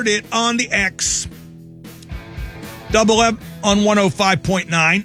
It on the X. Double M on 105.9.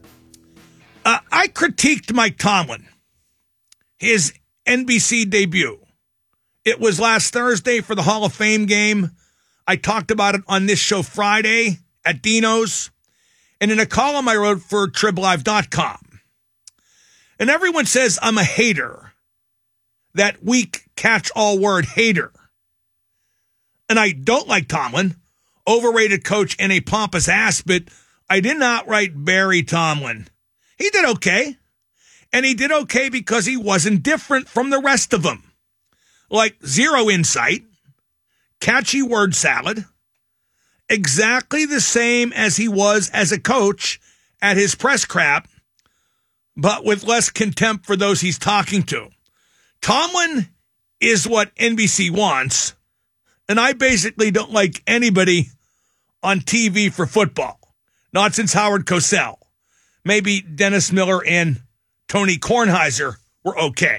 I critiqued Mike Tomlin, his NBC debut. It was last Thursday for the Hall of Fame game. I talked about it on this show Friday at Dino's and in a column I wrote for TribLive.com. And everyone says I'm a hater. That weak catch-all word, hater. And I don't like Tomlin, overrated coach and a pompous ass, but I did not outright bury Tomlin. He did okay. And he did okay because he wasn't different from the rest of them. Like zero insight, catchy word salad, exactly the same as he was as a coach at his press crap, but with less contempt for those he's talking to. Tomlin is what NBC wants. And I basically don't like anybody on TV for football. Not since Howard Cosell. Maybe Dennis Miller and Tony Kornheiser were okay.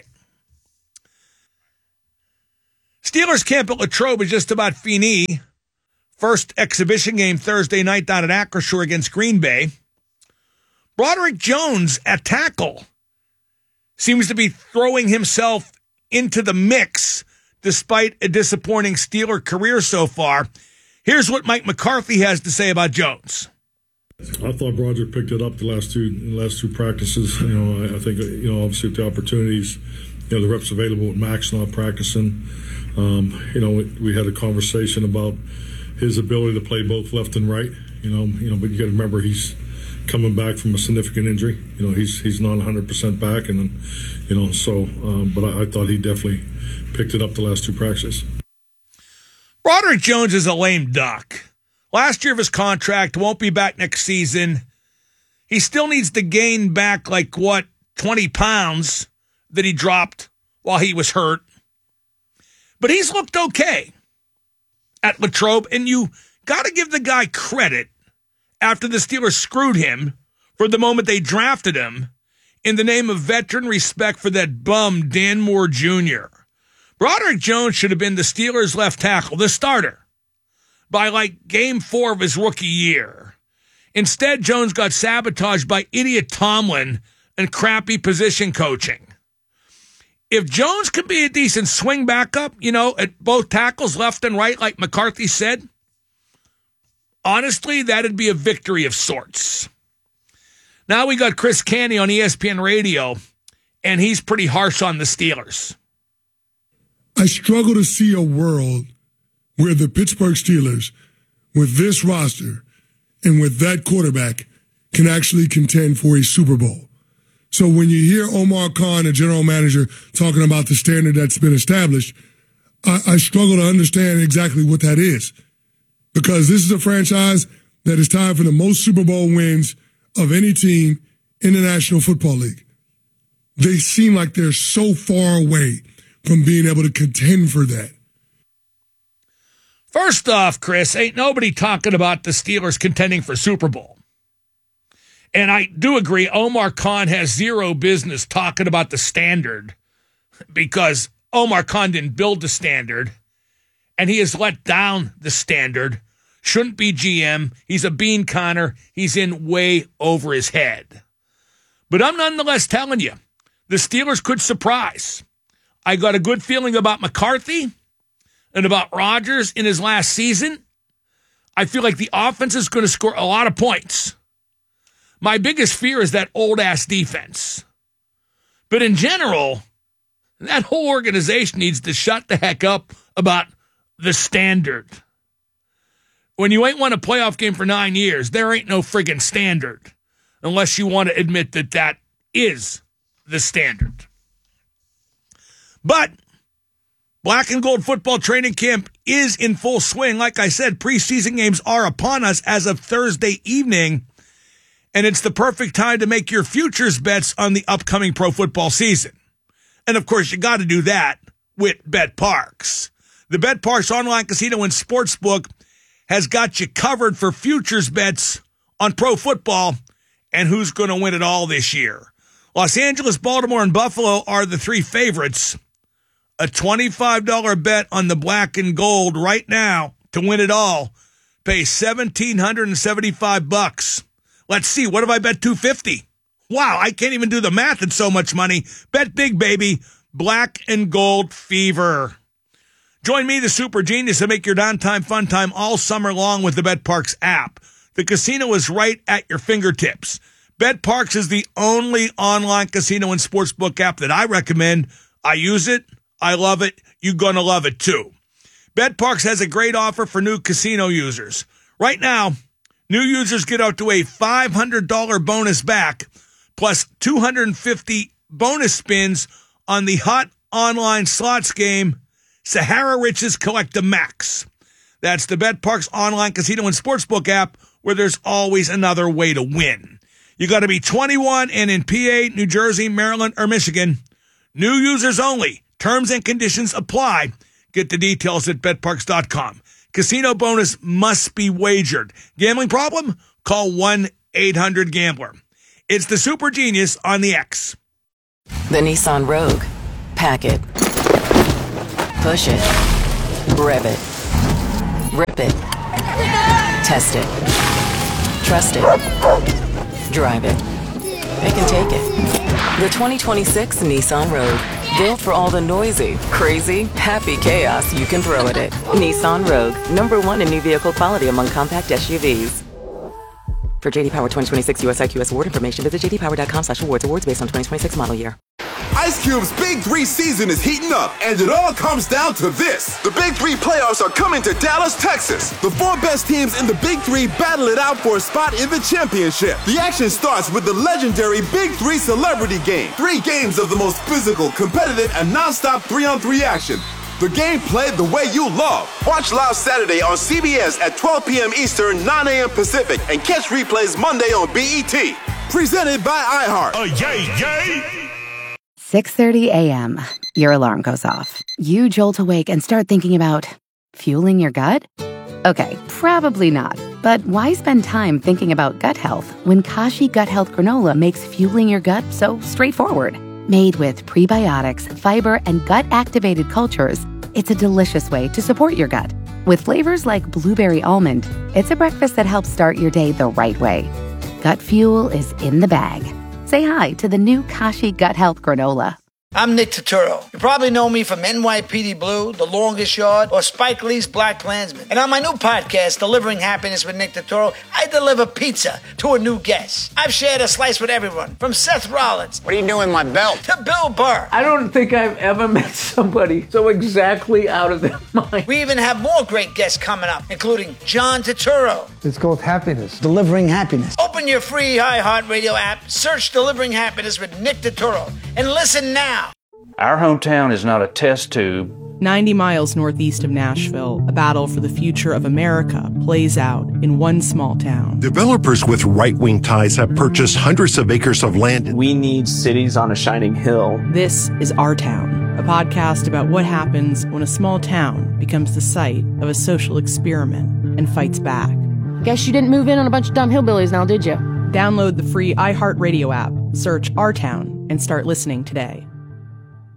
Steelers camp at Latrobe is just about fini. First exhibition game Thursday night down at Acrisure against Green Bay. Broderick Jones at tackle seems to be throwing himself into the mix despite a disappointing Steeler career so far. Here's what Mike McCarthy has to say about Jones. I thought Broderick picked it up the last two practices. I think obviously with the opportunities, the reps available with Max not practicing. We had a conversation about his ability to play both left and right. But you got to remember he's coming back from a significant injury. He's not 100% back, but I thought he definitely picked it up the last two practices. Broderick Jones is a lame duck. Last year of his contract, won't be back next season. He still needs to gain back 20 pounds that he dropped while he was hurt. But he's looked okay at Latrobe, and you got to give the guy credit after the Steelers screwed him for the moment they drafted him in the name of veteran respect for that bum Dan Moore Jr. Broderick Jones should have been the Steelers' left tackle, the starter, by game 4 of his rookie year. Instead, Jones got sabotaged by idiot Tomlin and crappy position coaching. If Jones could be a decent swing backup, at both tackles, left and right, like McCarthy said, honestly, that'd be a victory of sorts. Now we got Chris Canty on ESPN Radio, and he's pretty harsh on the Steelers. I struggle to see a world where the Pittsburgh Steelers, with this roster and with that quarterback, can actually contend for a Super Bowl. So when you hear Omar Khan, the general manager, talking about the standard that's been established, I struggle to understand exactly what that is. Because this is a franchise that is tied for the most Super Bowl wins of any team in the National Football League. They seem like they're so far away from being able to contend for that. First off, Chris, ain't nobody talking about the Steelers contending for Super Bowl. And I do agree, Omar Khan has zero business talking about the standard because Omar Khan didn't build the standard, and he has let down the standard. Shouldn't be GM. He's a bean conner. He's in way over his head. But I'm nonetheless telling you, the Steelers could surprise. I got a good feeling about McCarthy and about Rodgers in his last season. I feel like the offense is going to score a lot of points. My biggest fear is that old-ass defense. But in general, that whole organization needs to shut the heck up about the standard. When you ain't won a playoff game for 9 years, there ain't no friggin' standard unless you want to admit that that is the standard. But Black and Gold football training camp is in full swing. Like I said, preseason games are upon us as of Thursday evening, and it's the perfect time to make your futures bets on the upcoming pro football season. And, of course, you got to do that with BetParx. The BetParx online casino and sportsbook has got you covered for futures bets on pro football and who's going to win it all this year. Los Angeles, Baltimore, and Buffalo are the 3 favorites. A $25 bet on the Black and Gold right now to win it all, pay $1,775. Let's see, what if I bet $250? Wow, I can't even do the math. It's so much money. Bet big, baby. Black and gold fever. Join me, the super genius, to make your downtime fun time all summer long with the BetParx app. The casino is right at your fingertips. BetParx is the only online casino and sportsbook app that I recommend. I use it. I love it. You're going to love it too. BetParx has a great offer for new casino users. Right now, new users get up to a $500 bonus back, plus 250 bonus spins on the hot online slots game, Sahara Riches Collect the Max. That's the BetParx online casino and sportsbook app, where there's always another way to win. You got to be 21 and in PA, New Jersey, Maryland, or Michigan. New users only. Terms and conditions apply. Get the details at betparx.com. Casino bonus must be wagered. Gambling problem? Call 1-800-GAMBLER. It's the super genius on the X. The Nissan Rogue. Pack it. Push it. Rev it. Rip it. Test it. Trust it. Drive it. Pick and take it. The 2026 Nissan Rogue. Built for all the noisy, crazy, happy chaos you can throw at it. Nissan Rogue. #1 in new vehicle quality among compact SUVs. For JD Power 2026 US IQS award information, visit jdpower.com/awards. Awards based on 2026 model year. Ice Cube's Big 3 season is heating up, and it all comes down to this. The Big 3 playoffs are coming to Dallas, Texas. The 4 best teams in the Big 3 battle it out for a spot in the championship. The action starts with the legendary Big 3 Celebrity Game. 3 games of the most physical, competitive, and non-stop 3-on-3 action. The game played the way you love. Watch live Saturday on CBS at 12 p.m. Eastern, 9 a.m. Pacific, and catch replays Monday on BET. Presented by iHeart. Yay, yay! 6:30 a.m. Your alarm goes off. You jolt awake and start thinking about fueling your gut? Okay, probably not. But why spend time thinking about gut health when Kashi Gut Health Granola makes fueling your gut so straightforward? Made with prebiotics, fiber, and gut-activated cultures, it's a delicious way to support your gut. With flavors like blueberry almond, it's a breakfast that helps start your day the right way. Gut fuel is in the bag. Say hi to the new Kashi Gut Health Granola. I'm Nick Turturro. You probably know me from NYPD Blue, The Longest Yard, or Spike Lee's Black Klansman. And on my new podcast, Delivering Happiness with Nick Turturro, I deliver pizza to a new guest. I've shared a slice with everyone, from Seth Rollins. What are you doing with my belt? To Bill Burr. I don't think I've ever met somebody so exactly out of their mind. We even have more great guests coming up, including John Turturro. It's called Happiness. Delivering Happiness. Open your free iHeartRadio app, search Delivering Happiness with Nick Turturro, and listen now. Our hometown is not a test tube. 90 miles northeast of Nashville, a battle for the future of America plays out in one small town. Developers with right-wing ties have purchased hundreds of acres of land. We need cities on a shining hill. This is Our Town, a podcast about what happens when a small town becomes the site of a social experiment and fights back. Guess you didn't move in on a bunch of dumb hillbillies now, did you? Download the free iHeartRadio app, search Our Town, and start listening today.